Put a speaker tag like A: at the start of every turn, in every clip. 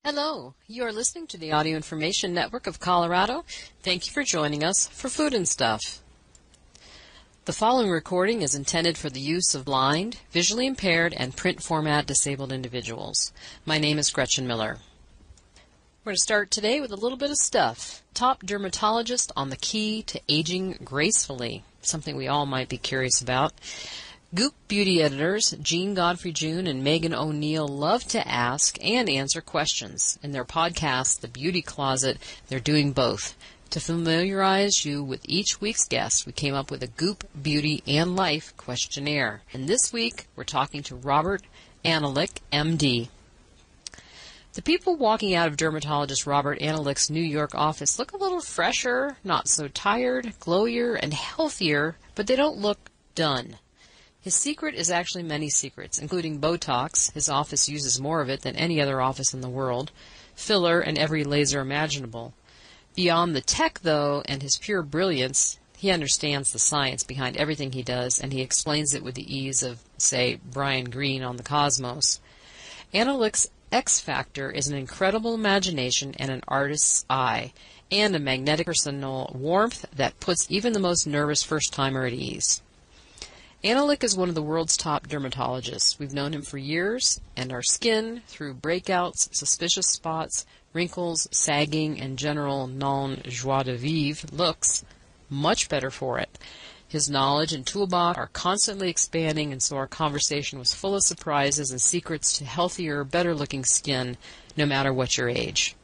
A: Hello, you are listening to the Audio Information Network of Colorado. Thank you for joining us for Food and Stuff. The following recording is intended for the use of blind, visually impaired, and print format disabled individuals. My name is Gretchen Miller. We're going to start today with a little bit of stuff. Top dermatologist on the key to aging gracefully, something we all might be curious about. Goop beauty editors Jean Godfrey June and Megan O'Neill love to ask and answer questions. In their podcast, The Beauty Closet, they're doing both. To familiarize you with each week's guest, we came up with a Goop Beauty and Life questionnaire. And this week, we're talking to Robert Analik, MD. The people walking out of dermatologist Robert Analik's New York office look a little fresher, not so tired, glowier, and healthier, but they don't look done. His secret is actually many secrets, including Botox. His office uses more of it than any other office in the world, filler, and every laser imaginable. Beyond the tech, though, and his pure brilliance, he understands the science behind everything he does, and he explains it with the ease of, say, Brian Greene on the Cosmos. Analik's X factor is an incredible imagination and an artist's eye, and a magnetic personal warmth that puts even the most nervous first-timer at ease. Analik is one of the world's top dermatologists. We've known him for years, and our skin, through breakouts, suspicious spots, wrinkles, sagging, and general non-joie de vivre, looks much better for it. His knowledge and toolbox are constantly expanding, and so our conversation was full of surprises and secrets to healthier, better-looking skin, no matter what your age.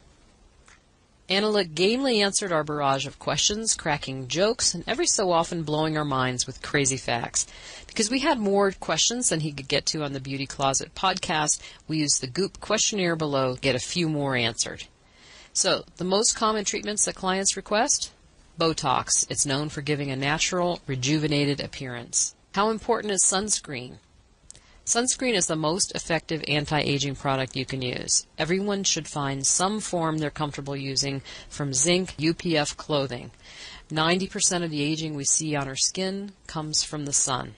A: Analik gamely answered our barrage of questions, cracking jokes, and every so often blowing our minds with crazy facts. Because we had more questions than he could get to on the Beauty Closet podcast, we used the Goop questionnaire below to get a few more answered. So, the most common treatments that clients request? Botox. It's known for giving a natural, rejuvenated appearance. How important is sunscreen? Sunscreen is the most effective anti-aging product you can use. Everyone should find some form they're comfortable using, from zinc, UPF clothing. 90% of the aging we see on our skin comes from the sun.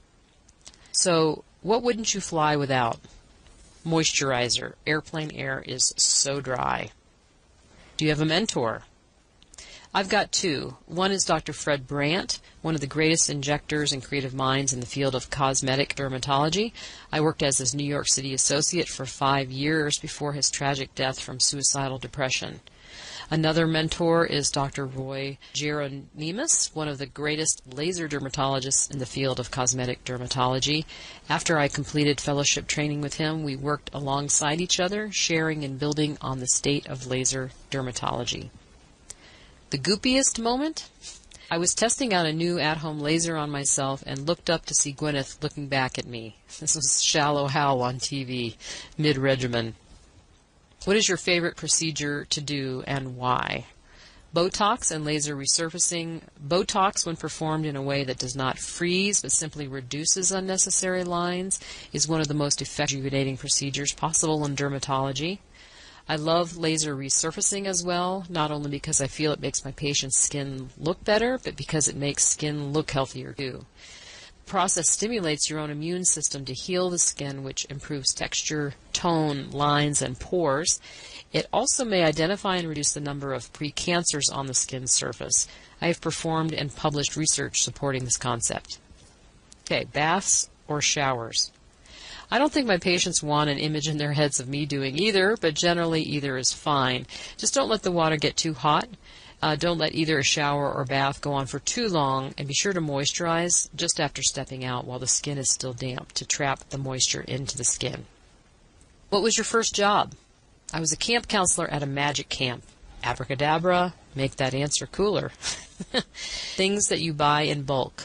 A: So, what wouldn't you fly without? Moisturizer. Airplane air is so dry. Do you have a mentor? I've got two. One is Dr. Fred Brandt, one of the greatest injectors and creative minds in the field of cosmetic dermatology. I worked as his New York City associate for 5 years before his tragic death from suicidal depression. Another mentor is Dr. Roy Geronimus, one of the greatest laser dermatologists in the field of cosmetic dermatology. After I completed fellowship training with him, we worked alongside each other, sharing and building on the state of laser dermatology. The goopiest moment? I was testing out a new at-home laser on myself and looked up to see Gwyneth looking back at me. This was Shallow Hal on TV, mid-regimen. What is your favorite procedure to do and why? Botox and laser resurfacing. Botox, when performed in a way that does not freeze but simply reduces unnecessary lines, is one of the most effective rejuvenating procedures possible in dermatology. I love laser resurfacing as well, not only because I feel it makes my patient's skin look better, but because it makes skin look healthier too. The process stimulates your own immune system to heal the skin, which improves texture, tone, lines, and pores. It also may identify and reduce the number of precancers on the skin surface. I have performed and published research supporting this concept. Okay, baths or showers? I don't think my patients want an image in their heads of me doing either, but generally either is fine. Just don't let the water get too hot. Don't let either a shower or bath go on for too long, and be sure to moisturize just after stepping out while the skin is still damp to trap the moisture into the skin. What was your first job? I was a camp counselor at a magic camp. Abracadabra, make that answer cooler. Things that you buy in bulk.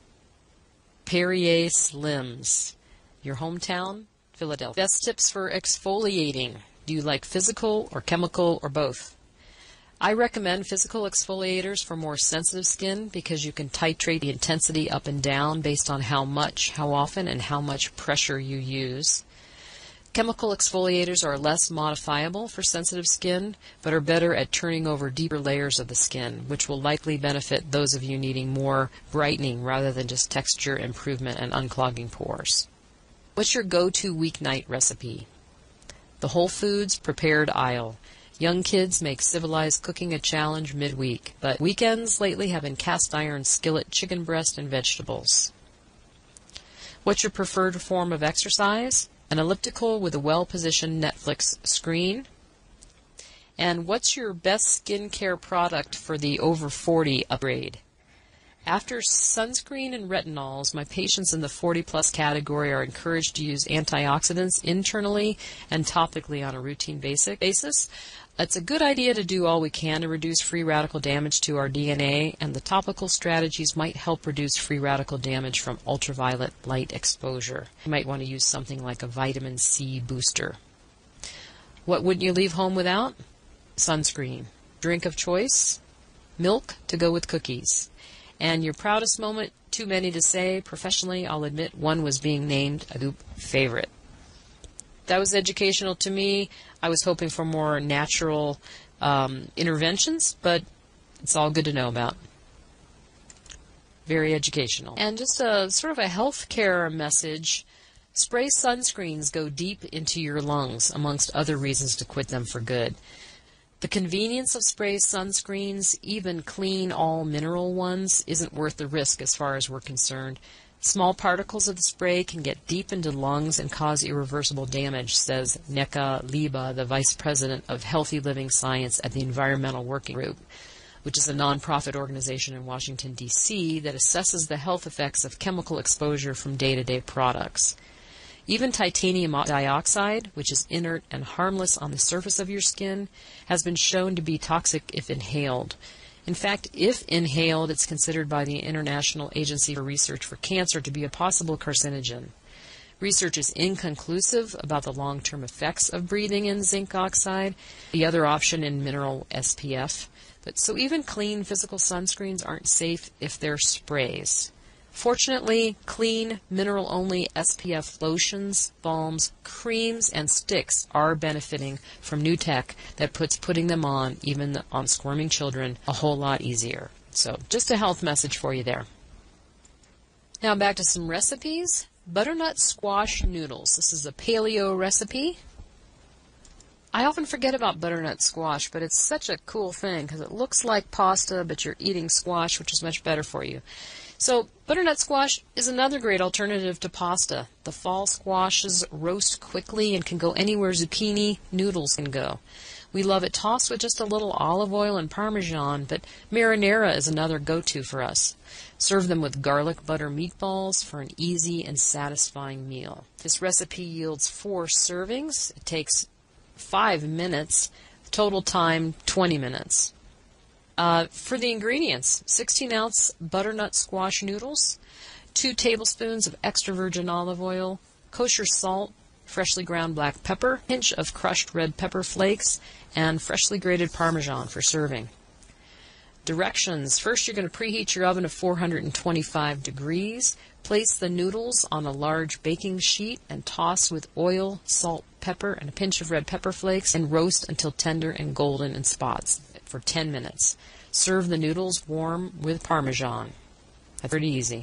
A: Perrier Slims. Your hometown? Philadelphia. Best tips for exfoliating. Do you like physical or chemical or both? I recommend physical exfoliators for more sensitive skin because you can titrate the intensity up and down based on how much, how often, and how much pressure you use. Chemical exfoliators are less modifiable for sensitive skin, but are better at turning over deeper layers of the skin, which will likely benefit those of you needing more brightening rather than just texture improvement and unclogging pores. What's your go-to weeknight recipe? The Whole Foods prepared aisle. Young kids make civilized cooking a challenge midweek, but weekends lately have been cast iron skillet chicken breast and vegetables. What's your preferred form of exercise? An elliptical with a well-positioned Netflix screen. And what's your best skincare product for the over 40 upgrade? After sunscreen and retinols, my patients in the 40-plus category are encouraged to use antioxidants internally and topically on a routine basis. It's a good idea to do all we can to reduce free radical damage to our DNA, and the topical strategies might help reduce free radical damage from ultraviolet light exposure. You might want to use something like a vitamin C booster. What wouldn't you leave home without? Sunscreen. Drink of choice? Milk to go with cookies. And your proudest moment, too many to say. Professionally, I'll admit one was being named a Goop favorite. That was educational to me. I was hoping for more natural interventions, but it's all good to know about. Very educational. And just a sort of a healthcare message. Spray sunscreens go deep into your lungs, amongst other reasons to quit them for good. The convenience of spray sunscreens, even clean all-mineral ones, isn't worth the risk as far as we're concerned. Small particles of the spray can get deep into lungs and cause irreversible damage, says Neka Liba, the Vice President of Healthy Living Science at the Environmental Working Group, which is a nonprofit organization in Washington, D.C. that assesses the health effects of chemical exposure from day-to-day products. Even titanium dioxide, which is inert and harmless on the surface of your skin, has been shown to be toxic if inhaled. In fact, if inhaled, it's considered by the International Agency for Research for Cancer to be a possible carcinogen. Research is inconclusive about the long-term effects of breathing in zinc oxide, the other option in mineral SPF. So even clean physical sunscreens aren't safe if they're sprays. Fortunately, clean, mineral-only SPF lotions, balms, creams, and sticks are benefiting from new tech that puts putting them on, even on squirming children, a whole lot easier. So, just a health message for you there. Now back to some recipes. Butternut squash noodles. This is a paleo recipe. I often forget about butternut squash, but it's such a cool thing because it looks like pasta, but you're eating squash, which is much better for you. So butternut squash is another great alternative to pasta. The fall squashes roast quickly and can go anywhere zucchini noodles can go. We love it tossed with just a little olive oil and Parmesan, but marinara is another go-to for us. Serve them with garlic butter meatballs for an easy and satisfying meal. This recipe yields 4 servings. It takes 5 minutes. Total time, 20 minutes. For the ingredients, 16-ounce butternut squash noodles, 2 tablespoons of extra virgin olive oil, kosher salt, freshly ground black pepper, a pinch of crushed red pepper flakes, and freshly grated Parmesan for serving. Directions. First, you're going to preheat your oven to 425 degrees. Place the noodles on a large baking sheet and toss with oil, salt, pepper, and a pinch of red pepper flakes, and roast until tender and golden in spots for 10 minutes. Serve the noodles warm with Parmesan. That's pretty easy.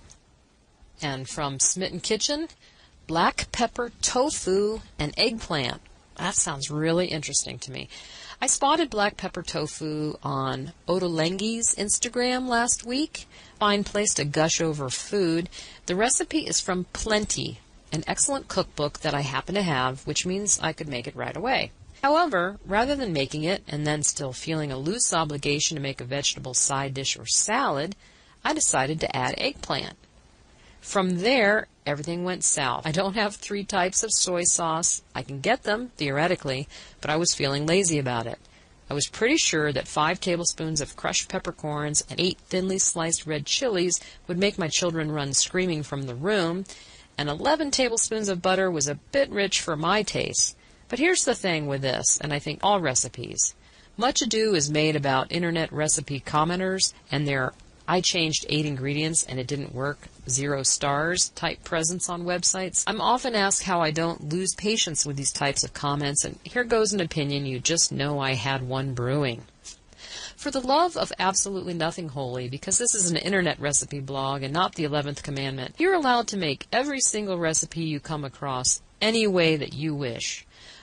A: And from Smitten Kitchen, black pepper tofu and eggplant. That sounds really interesting to me. I spotted black pepper tofu on Ottolenghi's Instagram last week. Fine place to gush over food. The recipe is from Plenty, an excellent cookbook that I happen to have, which means I could make it right away. However, rather than making it and then still feeling a loose obligation to make a vegetable side dish or salad, I decided to add eggplant. From there, everything went south. I don't have 3 types of soy sauce. I can get them, theoretically, but I was feeling lazy about it. I was pretty sure that 5 tablespoons of crushed peppercorns and 8 thinly sliced red chilies would make my children run screaming from the room, and 11 tablespoons of butter was a bit rich for my taste. But here's the thing with this, and I think all recipes. Much ado is made about internet recipe commenters and their "I changed 8 ingredients and it didn't work, 0 stars" type presence on websites. I'm often asked how I don't lose patience with these types of comments, and here goes an opinion you just know I had one brewing. For the love of absolutely nothing holy, because this is an internet recipe blog and not the 11th commandment, you're allowed to make every single recipe you come across any way that you wish.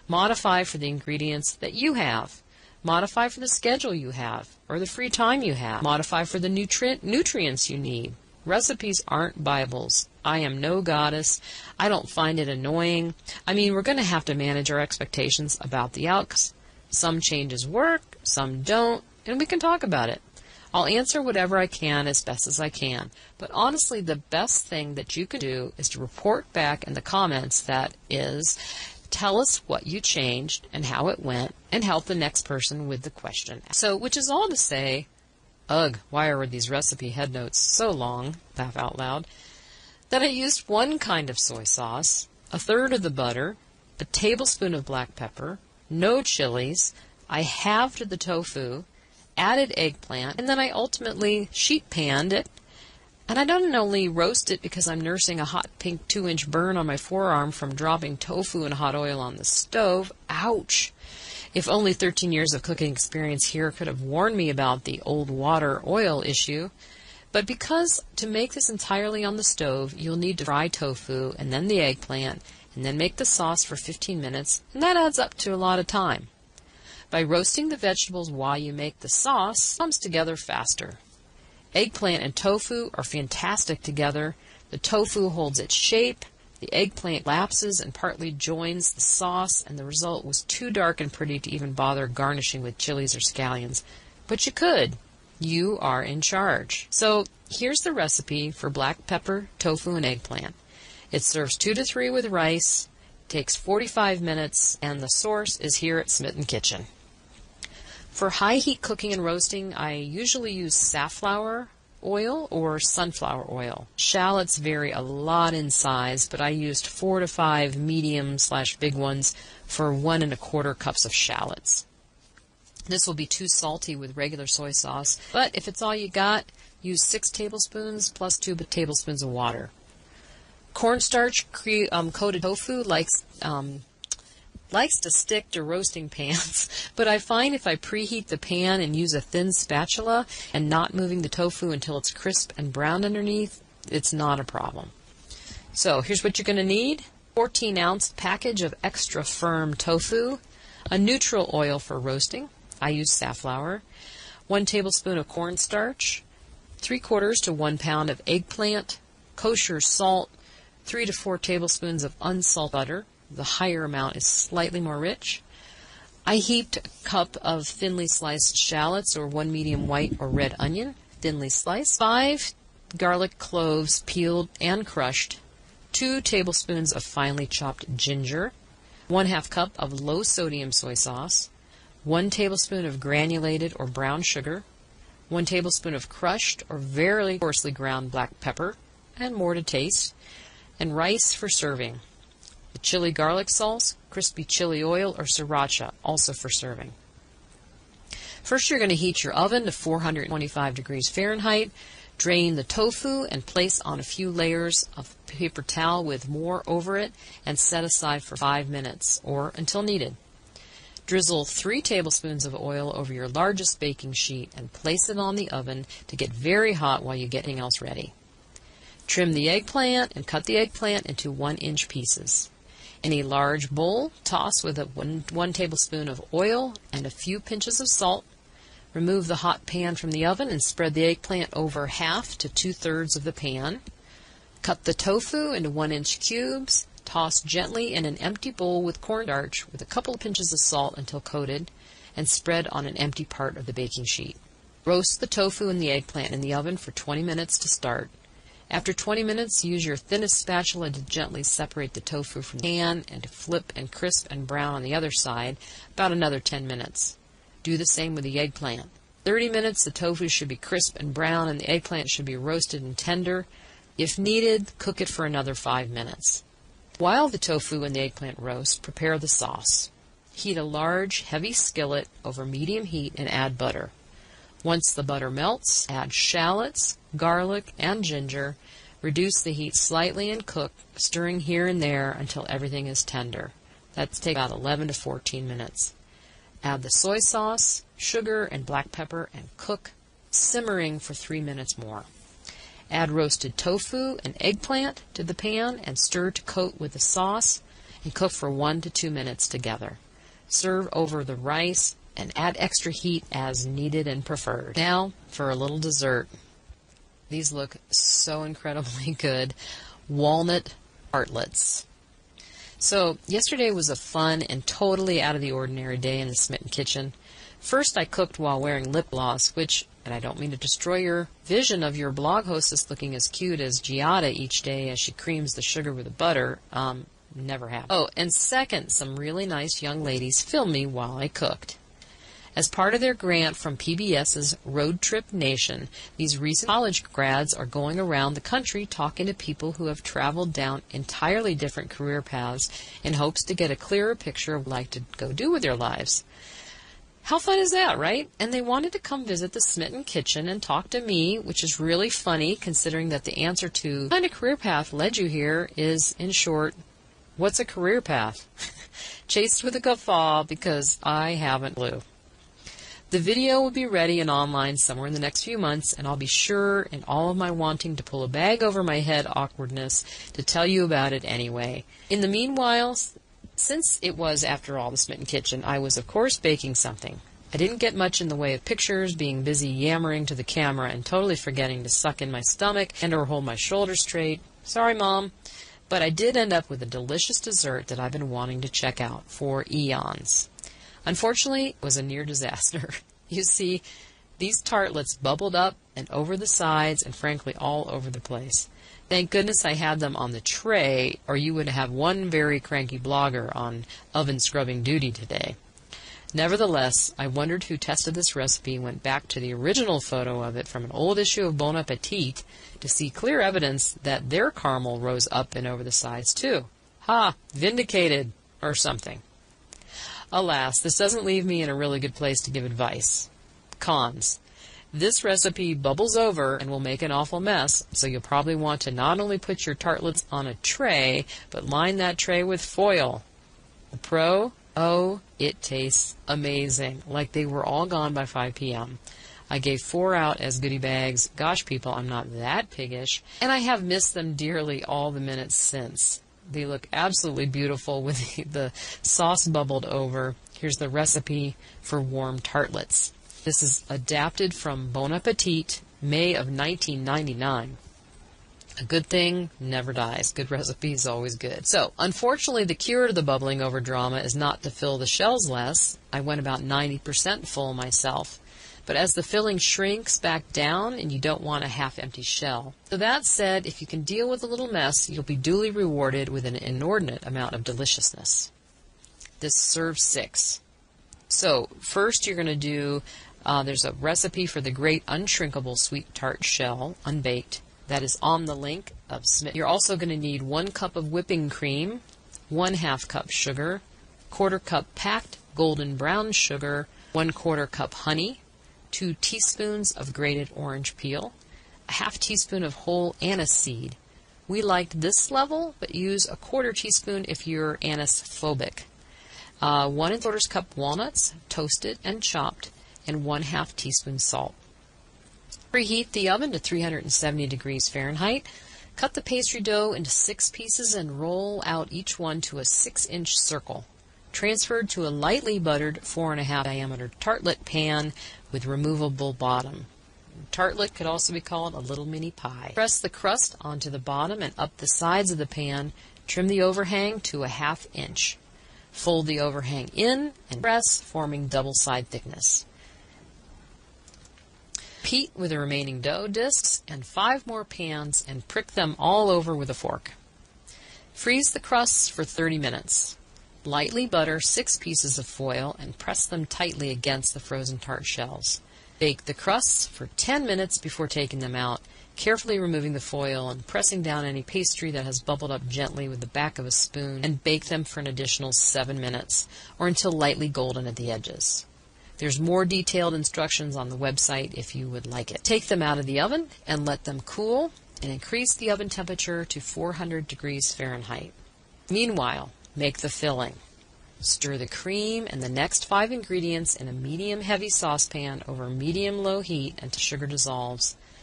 A: Modify for the ingredients that you have. Modify for the schedule you have, or the free time you have. Modify for the nutrients you need. Recipes aren't Bibles. I am no goddess. I don't find it annoying. I mean, we're going to have to manage our expectations about the outcomes. Some changes work, some don't, and we can talk about it. I'll answer whatever I can as best as I can. But honestly, the best thing that you can do is to report back in the comments, that is, tell us what you changed and how it went, and help the next person with the question. So, which is all to say, ugh, why are these recipe headnotes so long, laugh out loud, that I used 1 kind of soy sauce, 1/3 of the butter, a tablespoon of black pepper, no chilies, I halved the tofu, added eggplant, and then I ultimately sheet panned it. And I don't only roast it because I'm nursing a hot pink 2-inch burn on my forearm from dropping tofu in hot oil on the stove. Ouch! If only 13 years of cooking experience here could have warned me about the old water oil issue. But because to make this entirely on the stove, you'll need to fry tofu and then the eggplant and then make the sauce for 15 minutes, and that adds up to a lot of time. By roasting the vegetables while you make the sauce, it comes together faster. Eggplant and tofu are fantastic together. The tofu holds its shape, the eggplant lapses and partly joins the sauce, and the result was too dark and pretty to even bother garnishing with chilies or scallions. But you could. You are in charge. So here's the recipe for black pepper, tofu, and eggplant. It serves 2 to 3 with rice, takes 45 minutes, and the source is here at Smitten Kitchen. For high heat cooking and roasting, I usually use safflower oil or sunflower oil. Shallots vary a lot in size, but I used 4 to 5 medium/big ones for 1 1/4 cups of shallots. This will be too salty with regular soy sauce, but if it's all you got, use 6 tablespoons plus 2 tablespoons of water. Cornstarch coated tofu likes to stick to roasting pans, but I find if I preheat the pan and use a thin spatula and not moving the tofu until it's crisp and brown underneath, it's not a problem. So here's what you're going to need. 14-ounce package of extra firm tofu, a neutral oil for roasting, I use safflower, 1 tablespoon of cornstarch, 3/4 to 1 pound of eggplant, kosher salt, 3 to 4 tablespoons of unsalted butter. The higher amount is slightly more rich. I heaped a cup of thinly sliced shallots or 1 medium white or red onion, thinly sliced, 5 garlic cloves peeled and crushed, 2 tablespoons of finely chopped ginger, 1/2 cup of low sodium soy sauce, 1 tablespoon of granulated or brown sugar, 1 tablespoon of crushed or very coarsely ground black pepper, and more to taste, and rice for serving. The chili garlic sauce, crispy chili oil, or sriracha, also for serving. First, you're going to heat your oven to 425 degrees Fahrenheit. Drain the tofu and place on a few layers of paper towel with more over it and set aside for 5 minutes or until needed. Drizzle 3 tablespoons of oil over your largest baking sheet and place it on the oven to get very hot while you get everything else ready. Trim the eggplant and cut the eggplant into 1-inch pieces. In a large bowl, toss with a 1 tablespoon of oil and a few pinches of salt. Remove the hot pan from the oven and spread the eggplant over 1/2 to 2/3 of the pan. Cut the tofu into 1-inch cubes. Toss gently in an empty bowl with cornstarch with a couple of pinches of salt until coated, and spread on an empty part of the baking sheet. Roast the tofu and the eggplant in the oven for 20 minutes to start. After 20 minutes, use your thinnest spatula to gently separate the tofu from the pan and to flip and crisp and brown on the other side, about another 10 minutes. Do the same with the eggplant. 30 minutes, the tofu should be crisp and brown and the eggplant should be roasted and tender. If needed, cook it for another 5 minutes. While the tofu and the eggplant roast, prepare the sauce. Heat a large, heavy skillet over medium heat and add butter. Once the butter melts, add shallots, garlic, and ginger. Reduce the heat slightly and cook, stirring here and there until everything is tender. That takes about 11 to 14 minutes. Add the soy sauce, sugar, and black pepper and cook, simmering for 3 minutes more. Add roasted tofu and eggplant to the pan and stir to coat with the sauce and cook for 1 to 2 minutes together. Serve over the rice and add extra heat as needed and preferred. Now for a little dessert. These look so incredibly good. Walnut tartlets. So yesterday was a fun and totally out of the ordinary day in the Smitten kitchen. First I cooked while wearing lip gloss, which, and I don't mean to destroy your vision of your blog hostess looking as cute as Giada each day as she creams the sugar with the butter, never happened. Oh, and second, some really nice young ladies filmed me while I cooked. As part of their grant from PBS's Road Trip Nation, these recent college grads are going around the country talking to people who have traveled down entirely different career paths in hopes to get a clearer picture of what they like to go do with their lives. How fun is that, right? And they wanted to come visit the Smitten kitchen and talk to me, which is really funny considering that the answer to what kind of career path led you here is, in short, what's a career path? Chased with a guffaw because I haven't a clue. The video will be ready and online somewhere in the next few months, and I'll be sure, in all of my wanting to pull a bag over my head awkwardness, to tell you about it anyway. In the meanwhile, since it was, after all, the Smitten kitchen, I was, of course, baking something. I didn't get much in the way of pictures, being busy yammering to the camera and totally forgetting to suck in my stomach and or hold my shoulders straight. Sorry, Mom. But I did end up with a delicious dessert that I've been wanting to check out for eons. Unfortunately, it was a near disaster. You see, these tartlets bubbled up and over the sides and frankly all over the place. Thank goodness I had them on the tray, or you would have one very cranky blogger on oven scrubbing duty today. Nevertheless, I wondered who tested this recipe and went back to the original photo of it from an old issue of Bon Appetit to see clear evidence that their caramel rose up and over the sides too. Ha! Vindicated! Or something. Alas, this doesn't leave me in a really good place to give advice. Cons. This recipe bubbles over and will make an awful mess, so you'll probably want to not only put your tartlets on a tray, but line that tray with foil. The pro? Oh, it tastes amazing, like they were all gone by 5 p.m. I gave 4 out as goodie bags. Gosh, people, I'm not that piggish, and I have missed them dearly all the minutes since. They look absolutely beautiful with the sauce bubbled over. Here's the recipe for warm tartlets. This is adapted from Bon Appetit, May of 1999. A good thing never dies. Good recipe is always good. So, unfortunately, the cure to the bubbling over drama is not to fill the shells less. I went about 90% full myself. But as the filling shrinks back down, and you don't want a half-empty shell. So that said, if you can deal with a little mess, you'll be duly rewarded with an inordinate amount of deliciousness. This serves 6. So first you're going to do, there's a recipe for the great unshrinkable sweet tart shell, unbaked, that is on the link of Smitten. You're also going to need 1 cup of whipping cream, 1/2 cup sugar, 1/4 cup packed golden brown sugar, 1/4 cup honey, 2 teaspoons of grated orange peel, a 1/2 teaspoon of whole anise seed. We liked this level, but use a 1/4 teaspoon if you're anise phobic. 1 1/4 cup walnuts, toasted and chopped, and 1/2 teaspoon salt. Preheat the oven to 370 degrees Fahrenheit. Cut the pastry dough into 6 pieces and roll out each one to a 6-inch circle. Transferred to a lightly buttered 4.5 diameter tartlet pan with removable bottom. Tartlet could also be called a little mini pie. Press the crust onto the bottom and up the sides of the pan. Trim the overhang to a 1/2 inch. Fold the overhang in and press, forming double side thickness. Repeat with the remaining dough discs and 5 more pans and prick them all over with a fork. Freeze the crusts for 30 minutes. Lightly butter 6 pieces of foil and press them tightly against the frozen tart shells. Bake the crusts for 10 minutes before taking them out, carefully removing the foil and pressing down any pastry that has bubbled up gently with the back of a spoon, and bake them for an additional 7 minutes, or until lightly golden at the edges. There's more detailed instructions on the website if you would like it. Take them out of the oven and let them cool, and increase the oven temperature to 400 degrees Fahrenheit. Meanwhile, make the filling. Stir the cream and the next 5 ingredients in a medium-heavy saucepan over medium-low heat until sugar dissolves.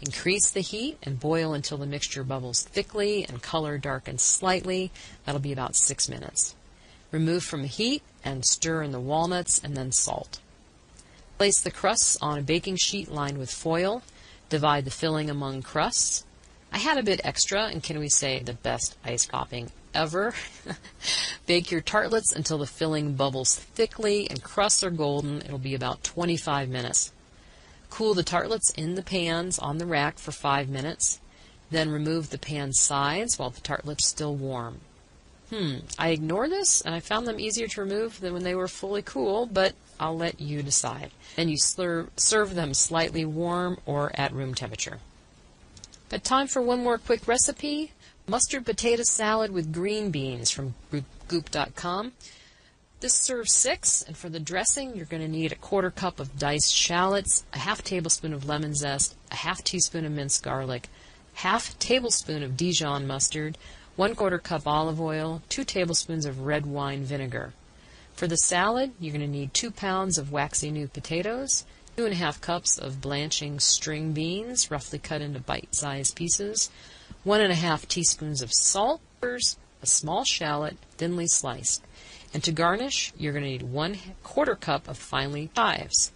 A: Increase the heat and boil until the mixture bubbles thickly and color darkens slightly. That'll be about 6 minutes. Remove from heat and stir in the walnuts and then salt. Place the crusts on a baking sheet lined with foil. Divide the filling among crusts. I had a bit extra, and can we say the best ice topping ever? Bake your tartlets until the filling bubbles thickly and crusts are golden. It'll be about 25 minutes. Cool the tartlets in the pans on the rack for 5 minutes. Then remove the pan sides while the tartlet's still warm. I ignored this, and I found them easier to remove than when they were fully cool, but I'll let you decide. Then you serve them slightly warm or at room temperature. But time for one more quick recipe. Mustard potato salad with green beans from Goop.com. This serves 6, and for the dressing, you're going to need a 1/4 cup of diced shallots, a 1/2 tablespoon of lemon zest, a 1/2 teaspoon of minced garlic, 1/2 tablespoon of Dijon mustard, 1/4 cup olive oil, 2 tablespoons of red wine vinegar. For the salad, you're going to need 2 pounds of waxy new potatoes, 2½ cups of blanching string beans, roughly cut into bite-sized pieces, 1½ teaspoons of salt, a small shallot, thinly sliced. And to garnish, you're going to need 1/4 cup of finely chives.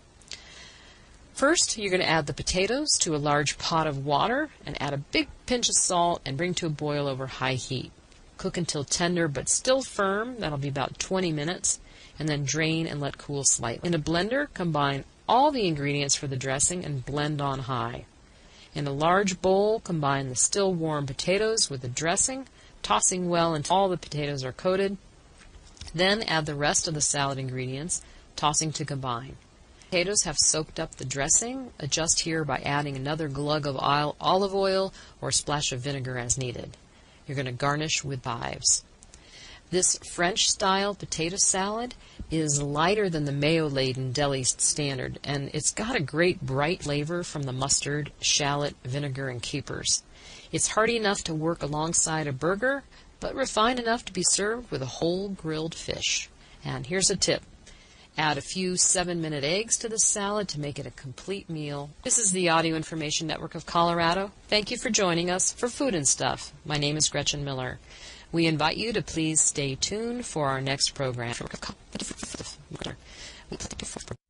A: First, you're going to add the potatoes to a large pot of water and add a big pinch of salt and bring to a boil over high heat. Cook until tender but still firm. That'll be about 20 minutes. And then drain and let cool slightly. In a blender, combine all the ingredients for the dressing and blend on high. In a large bowl, combine the still warm potatoes with the dressing, tossing well until all the potatoes are coated. Then add the rest of the salad ingredients, tossing to combine. Potatoes have soaked up the dressing. Adjust here by adding another glug of olive oil or a splash of vinegar as needed. You're going to garnish with chives. This French-style potato salad is lighter than the mayo-laden deli standard, and it's got a great bright flavor from the mustard, shallot, vinegar, and capers. It's hearty enough to work alongside a burger, but refined enough to be served with a whole grilled fish. And here's a tip. Add a few 7-minute eggs to the salad to make it a complete meal. This is the Audio Information Network of Colorado. Thank you for joining us for Food and Stuff. My name is Gretchen Miller. We invite you to please stay tuned for our next program.